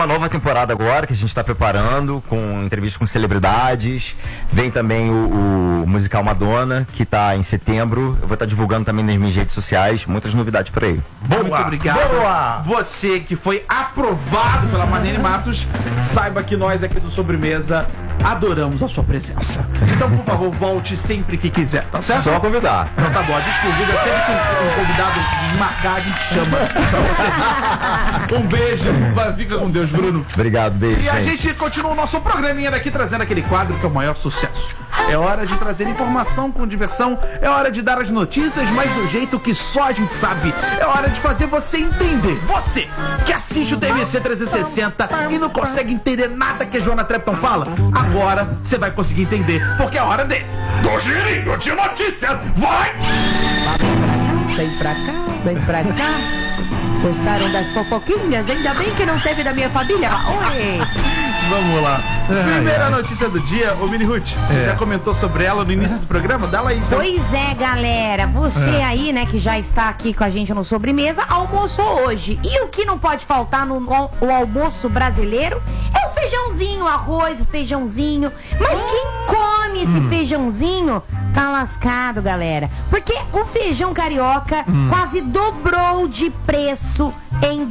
uma nova temporada agora que a gente está preparando, com entrevistas com celebridades. Vem também o musical Madonna, que está em setembro. Eu vou estar divulgando também nas minhas redes sociais. Muitas novidades por aí. Boa, muito obrigado. Boa. Você que foi aprovado pela Marlene Matos, saiba que nós aqui do Sobremesa adoramos a sua presença. Então, por favor, volte sempre que quiser, tá certo? Só convidar. Então tá bom, a gente convida sempre que um convidado desmarcar, a gente chama. Um beijo, fica com Deus, Bruno. Obrigado, beijo. E a gente continua o nosso programinha daqui, trazendo aquele quadro que é o maior sucesso. É hora de trazer informação com diversão, é hora de dar as notícias, mas do jeito que só a gente sabe. É hora de fazer você entender. Você que assiste o TVC 360 e não consegue entender nada que a Joana Trepton fala, agora você vai conseguir entender, porque é hora de... do girinho de notícias, vai! Vem pra cá, vem pra cá. Gostaram das fofoquinhas? Ainda bem que não teve da minha família. Oi! Vamos lá. Primeira notícia do dia, ô Mini Ruth, você já comentou sobre ela no início do programa? Dá lá aí, então. Pois é, galera. Você aí, né, que já está aqui com a gente no Sobremesa, almoçou hoje. E o que não pode faltar no almoço brasileiro é o feijãozinho, o arroz, o feijãozinho. Mas quem come esse feijãozinho tá lascado, galera. Porque o feijão carioca quase dobrou de preço em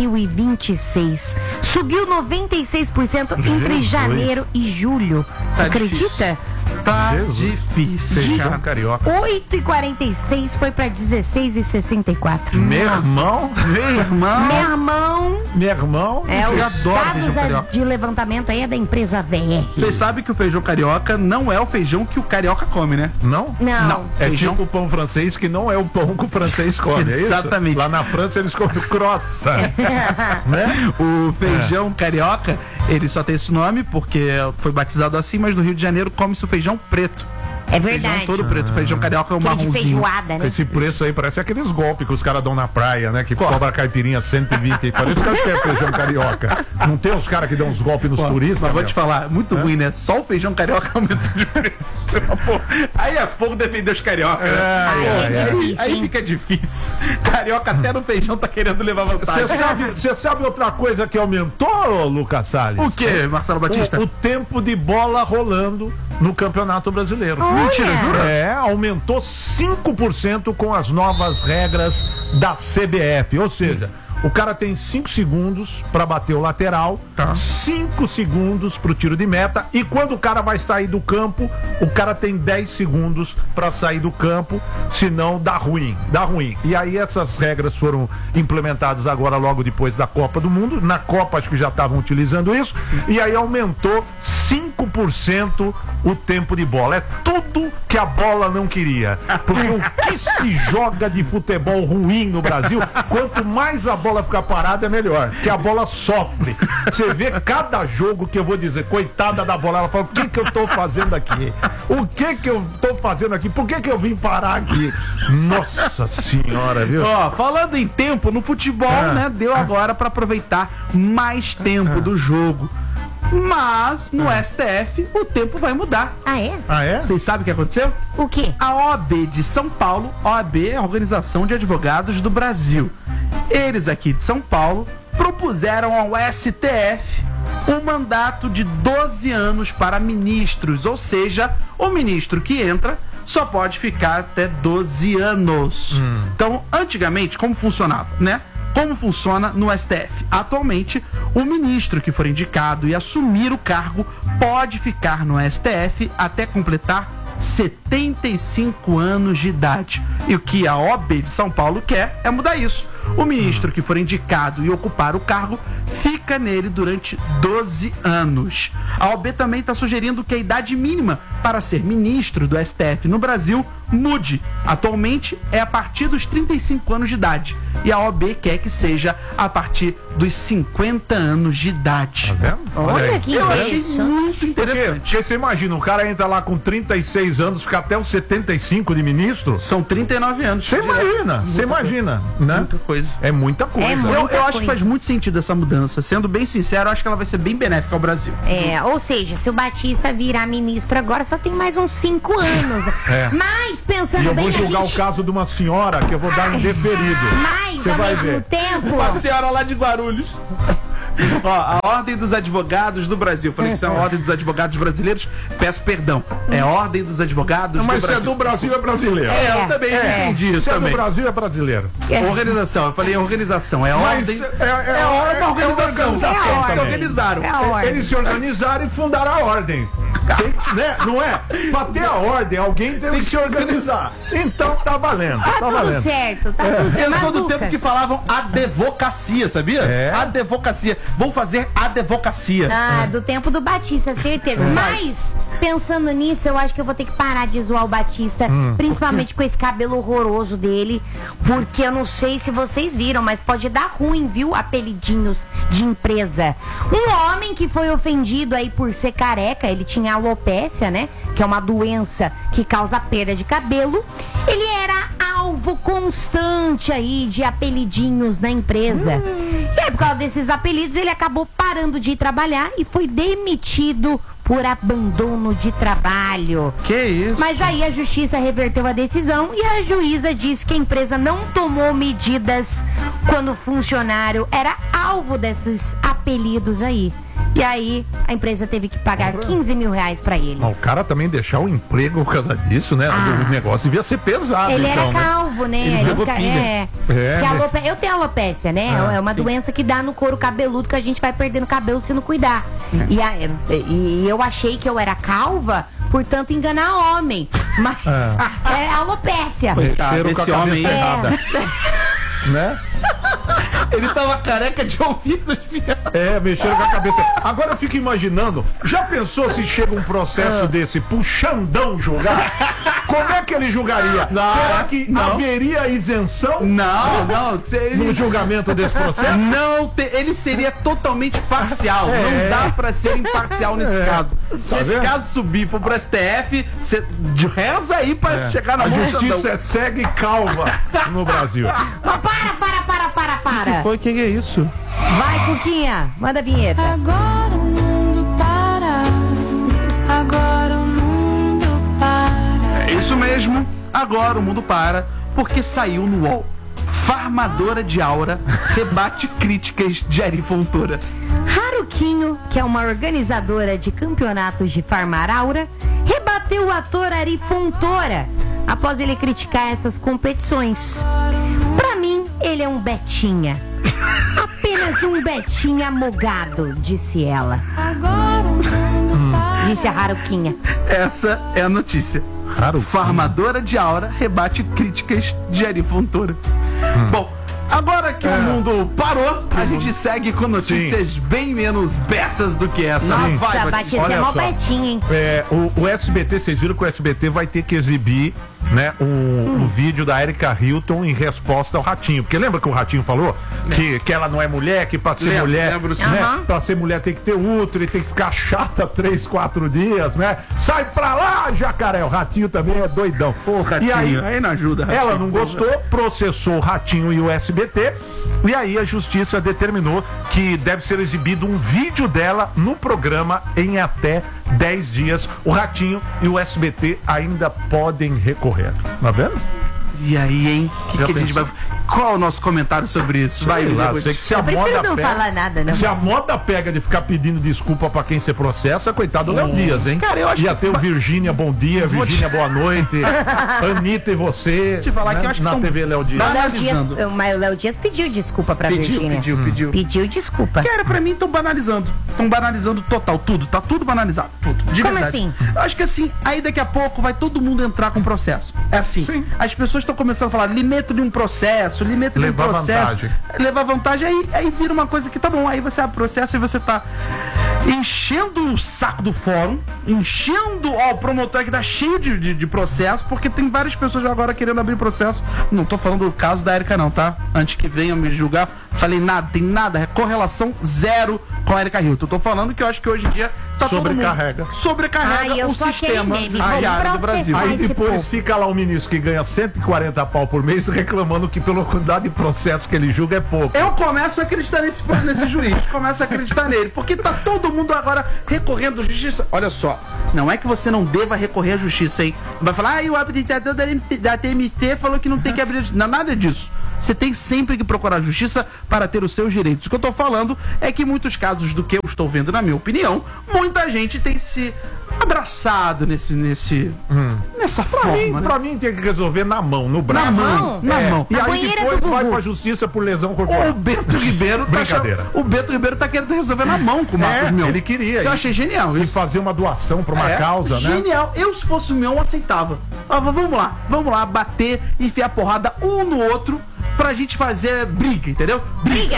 2026. Subiu 96% entre janeiro e julho. Tá Acredita? difícil. Tá difícil, Feijão carioca. 8,46 foi pra 16,64. Meu irmão. Meu irmão. Meu irmão, Meu irmão. é eu os adoro feijão dados carioca. de levantamento aí é da empresa VR. Vocês sabem que o feijão carioca não é o feijão que o carioca come, né? Não? Não. É Feijão- tipo o pão francês, que não é o pão que o francês come, é isso? Exatamente. Lá na França eles comem croissant, né? O feijão carioca, ele só tem esse nome porque foi batizado assim, mas no Rio de Janeiro come-se o feijão preto. É Feijão verdade. todo preto, feijão carioca é um Aquele de marronzinho. feijoada, né? Esse preço aí parece aqueles golpes que os caras dão na praia, né? Que cobra a caipirinha 120. Parece que é feijão carioca. Não tem os caras que dão uns golpes nos Pô, turistas? mas vou meu? te falar, muito ruim, né? Só o feijão carioca aumentou de preço. Pô, aí é fogo defender os cariocas. né? Ai, ai, ai. difícil, Aí hein? fica difícil. Carioca até no feijão tá querendo levar vantagem. Você sabe outra coisa que aumentou, Lucas Salles? O que, Marcelo Batista? O tempo de bola rolando no Campeonato Brasileiro. Mentira, jura? Aumentou 5% com as novas regras da CBF. Ou seja, o cara tem 5 segundos para bater o lateral, 5 segundos pro tiro de meta, e quando o cara vai sair do campo, o cara tem 10 segundos para sair do campo, senão dá ruim. E aí essas regras foram implementadas agora logo depois da Copa do Mundo. Na Copa acho que já estavam utilizando isso, e aí aumentou 5% o tempo de bola. É tudo que a bola não queria. Porque o que se joga de futebol ruim no Brasil, quanto mais a bola ficar parada é melhor, que a bola sofre. Você vê cada jogo que eu vou dizer, coitada da bola, ela fala, o que que eu tô fazendo aqui? O que que eu tô fazendo aqui? Por que que eu vim parar aqui? Nossa senhora, viu? Ó, falando em tempo, no futebol, né, deu agora pra aproveitar mais tempo do jogo. Mas no STF o tempo vai mudar. Ah, é? Ah, é? Vocês sabem o que aconteceu? O quê? A OAB de São Paulo, OAB é a Organização de Advogados do Brasil. Eles aqui de São Paulo propuseram ao STF um mandato de 12 anos para ministros, ou seja, o ministro que entra só pode ficar até 12 anos. Então, antigamente, como funcionava, né? Como funciona no STF? Atualmente, o ministro que for indicado e assumir o cargo pode ficar no STF até completar 75 anos de idade. E o que a OAB de São Paulo quer é mudar isso. O ministro que for indicado e ocupar o cargo fica nele durante 12 anos. A OAB também está sugerindo que a idade mínima para ser ministro do STF no Brasil mude. Atualmente é a partir dos 35 anos de idade. E a OAB quer que seja a partir dos 50 anos de idade. Tá vendo? Olha aí. que Eu achei interessante. muito interessante. Porque você imagina, o cara entra lá com 36 anos, fica até os 75 de ministro. São 39 anos. Você imagina, né? Muita coisa. É muita coisa. É muito. Eu Muita acho que faz coisa. muito sentido essa mudança. Sendo bem sincero, eu acho que ela vai ser bem benéfica ao Brasil. É, ou seja, se o Batista virar ministro agora, só tem mais uns 5 anos. É. Mas, pensando E eu bem, vou julgar a o gente... caso de uma senhora que eu vou dar um deferido. Mas, Você ao vai mesmo ver. tempo... Uma senhora lá de Guarulhos. Ó, a Ordem dos Advogados do Brasil. Falei que isso é a Ordem dos Advogados Brasileiros. Peço perdão. É a Ordem dos Advogados do Brasil. Mas se é do Brasil, é brasileiro. Eu também entendi isso Se é também. do Brasil, é brasileiro. Organização, eu falei organização. É ordem. É uma organização. Eles se organizaram. Eles se organizaram e fundaram a ordem. Né? Não é? Pra ter a ordem, alguém teve que se organizar. Então tá valendo. Tá tudo valendo. certo, tá tudo certo. Eu sou do Lucas, tempo que falavam advocacia, sabia? Advocacia. Vou fazer advocacia. do tempo do Batista, certeza. Mas, pensando nisso, eu acho que eu vou ter que parar de zoar o Batista, principalmente com esse cabelo horroroso dele, porque eu não sei se vocês viram, mas pode dar ruim, viu? Apelidinhos de empresa. Um homem que foi ofendido aí por ser careca, ele tinha alopécia, né? Que é uma doença que causa perda de cabelo. Ele era alvo constante aí de apelidinhos na empresa. E aí, por causa desses apelidos, ele acabou parando de ir trabalhar e foi demitido por abandono de trabalho. Que isso? Mas aí a justiça reverteu a decisão e a juíza disse que a empresa não tomou medidas quando o funcionário era alvo desses apelidos aí. E aí a empresa teve que pagar 15 mil reais pra ele. O cara também deixar o emprego por causa disso, né? O negócio devia ser pesado. Ele então, era calvo, né? Ele levou pilha. Eu tenho alopecia, né? É uma doença que dá no couro cabeludo que a gente vai perdendo cabelo se não cuidar. E eu achei que eu era calva, portanto enganar homem. Mas é alopécia. Cheiro com a cabeça errada. Né? Ele tava careca de ouvidos. Mexendo com a cabeça. Agora eu fico imaginando, já pensou se chega um processo desse pro Xandão julgar? Como é que ele julgaria? Será que haveria isenção? Não. No julgamento desse processo? Não, ele seria totalmente parcial. Não dá pra ser imparcial nesse caso. Se esse caso subir, for pro STF, você reza aí pra chegar na A mão do justiça Xandão. é cega e calva no Brasil. Mas para. Foi, que é isso? Vai, Cuquinha, manda a vinheta. Agora o mundo para. Agora o mundo para. É isso mesmo. Agora o mundo para, porque saiu no UOL. Farmadora de aura rebate críticas de Ari Fontoura. Haruquinho, que é uma organizadora de campeonatos de farmar aura, rebateu o ator Ari Fontoura após ele criticar essas competições. Pra mim, ele é um Betinha. Apenas um Betinha amogado, disse ela. Agora o mundo para. Disse a Haruquinha. Essa é a notícia. Farmadora de aura rebate críticas de Ari Fontoura. Bom, agora que o mundo parou, a gente segue com notícias bem menos betas do que essa. Nossa, Batista é mó só. Betinha, hein? O SBT, vocês viram que o SBT vai ter que exibir, né, um vídeo da Erika Hilton em resposta ao Ratinho. Porque lembra que o Ratinho falou que ela não é mulher, que pra ser mulher, lembro, sim. né, pra ser mulher tem que ter útero e tem que ficar chata 3, 4 dias, né? Sai pra lá, jacaré! O Ratinho também é doidão. Ratinho, E aí não ajuda, Ratinho. Ela não gostou, processou o Ratinho e o SBT. E aí a justiça determinou que deve ser exibido um vídeo dela no programa em até 10 dias. O Ratinho e o SBT ainda podem recorrer. Tá vendo? E aí, hein? O que a gente vai... Qual é o nosso comentário sobre isso? Vai lá, Lili. sei que se a Eu prefiro moda não pega, falar nada, não. se a moda pega de ficar pedindo desculpa pra quem você processa, coitado do Léo Dias, hein? Cara, eu acho ia que- ter o Virgínia, bom dia, Virgínia, boa noite, Anitta e você. Te falar que eu acho que na tão- TV Léo Dias. Mas Banalizando. o Léo Dias pediu desculpa pra Virgínia. Pediu. Pediu desculpa. Cara, pra mim estão banalizando. Estão banalizando total, tudo. Tá tudo banalizado. Tudo. De Como verdade. assim? Eu acho que assim, aí daqui a pouco vai todo mundo entrar com processo. É assim. Sim. As pessoas estão começando a falar, limito de um processo, limito de um Levar processo. vantagem. Levar vantagem, aí vira uma coisa que tá bom. Aí você abre processo e você tá enchendo o saco do fórum, enchendo, ó, o promotor que tá cheio de processo, porque tem várias pessoas agora querendo abrir processo. Não tô falando do caso da Erika não, tá? Antes que venham me julgar, falei nada, tem nada, correlação zero com com a Erika Hilton. Eu tô falando que eu acho que hoje em dia tá Sobrecarrega. todo mundo sobrecarrega eu o sou aquele sistema meme, judiciário vamos do Brasil. processar Aí esse depois povo. fica lá o ministro que ganha 140 pau por mês reclamando que pela quantidade de processos que ele julga é pouco. Eu começo a acreditar nesse juiz, começo a acreditar nele, porque tá todo mundo agora recorrendo à justiça. Olha só, não é que você não deva recorrer à justiça, hein? Vai falar, o habilitador da TMT falou que não tem que abrir. Não, nada disso. Você tem sempre que procurar a justiça para ter os seus direitos. O que eu tô falando é que em muitos casos do que eu estou vendo, na minha opinião, muita gente tem se abraçado nessa forma, né? Pra mim tem que resolver na mão, no braço. Na mão. E Na aí banheira depois do vai Gugu. pra justiça por lesão corporal. O Beto Ribeiro Brincadeira. O Beto Ribeiro tá querendo resolver na mão com o Marcos Mion. ele queria. Eu achei genial E isso. fazer uma doação pra uma causa, né? Genial. Eu, se fosse o Mion, aceitava. Vamos lá, bater, enfiar porrada um no outro pra gente fazer briga, entendeu? Briga.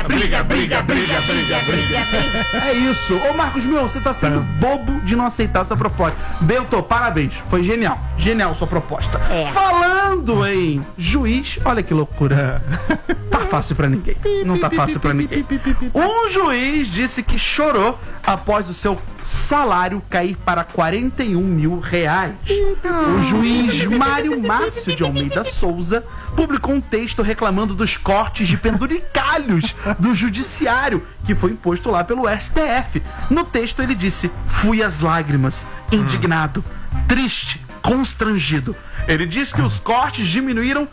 É isso. Ô Marcos Mion, você tá sendo bobo de não aceitar essa proposta. Bento, parabéns. Foi genial. Genial sua proposta. É. Falando em juiz, olha que loucura. Tá fácil pra ninguém. Não tá fácil pra ninguém. Um juiz disse que chorou após o seu salário cair para 41 mil reais. O juiz Mário Márcio de Almeida Souza publicou um texto reclamando dos cortes de penduricalhos do judiciário que foi imposto lá pelo STF. No texto ele disse: fui às lágrimas, indignado, triste, constrangido. Ele disse que os cortes diminuíram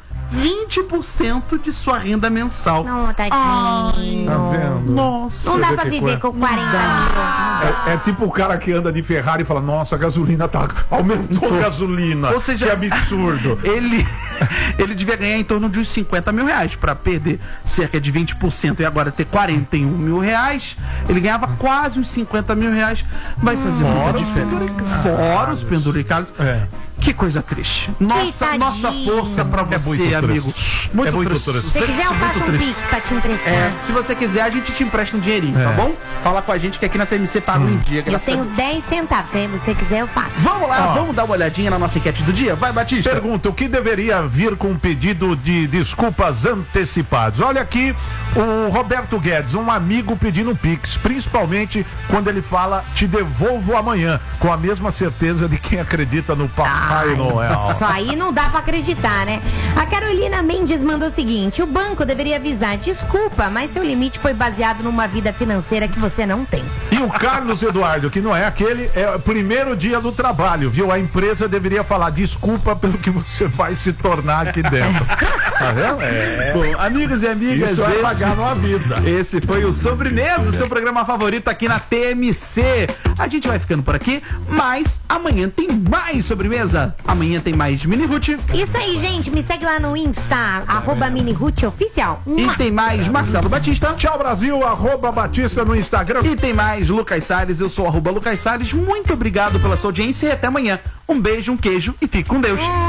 20% de sua renda mensal. Não, tadinho. Tá vendo? Nossa. Não dá vê pra que viver coisa. com 40 mil. É tipo o cara que anda de Ferrari e fala, nossa, a gasolina aumentou a gasolina. Ou seja, que absurdo. Ele devia ganhar em torno de uns 50 mil reais pra perder cerca de 20% e agora ter 41 mil reais. Ele ganhava quase uns 50 mil reais. Vai fazer muita diferença. Fora os penduricalhos. É. Que coisa triste. Nossa Tadinho. força pra É você, muito amigo. triste. Muito É muito triste. triste. Se quiser, eu faço um pix pra te emprestar. É, se você quiser, a gente te empresta um dinheirinho, tá bom? Fala com a gente que aqui na TMC paga um dia. Eu graças a tenho Deus. 10 centavos. Se você quiser, eu faço. Vamos lá, vamos dar uma olhadinha na nossa enquete do dia? Vai, Batista. Pergunta, o que deveria vir com um pedido de desculpas antecipadas? Olha aqui o Roberto Guedes, um amigo pedindo um pix, principalmente quando ele fala, te devolvo amanhã, com a mesma certeza de quem acredita no Papai Noel. Isso aí não dá pra acreditar, né? A Carolina Mendes mandou o seguinte: o banco deveria avisar, desculpa, mas seu limite foi baseado numa vida financeira que você não tem. E o Carlos Eduardo, que não é aquele, é o primeiro dia do trabalho, viu? A empresa deveria falar, desculpa pelo que você vai se tornar aqui dentro. Tá vendo? Bom, amigos e amigas, Isso é pagar no avisa. esse foi o Sobremesa, o seu programa favorito aqui na TMC. A gente vai ficando por aqui, mas amanhã tem mais Sobremesa. Amanhã tem mais Mini Ruth. Isso aí, gente. Me segue lá no Insta, @minirutioficial. E tem mais Marcelo Batista. Tchau, Brasil, @Batista no Instagram. E tem mais Lucas Salles. Eu sou @Lucas Salles. Muito obrigado pela sua audiência e até amanhã. Um beijo, um queijo e fique com Deus.